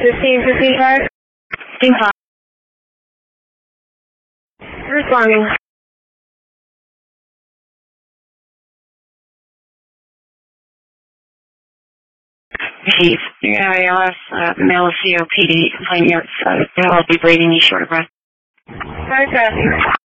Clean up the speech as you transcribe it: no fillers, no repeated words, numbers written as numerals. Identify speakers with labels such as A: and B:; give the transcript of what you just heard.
A: 1555.
B: 1555.
A: Responding.
B: Chief, you're going to ALS, male COPD complaint. I'll be breathing you short of breath.
A: Hi, copy.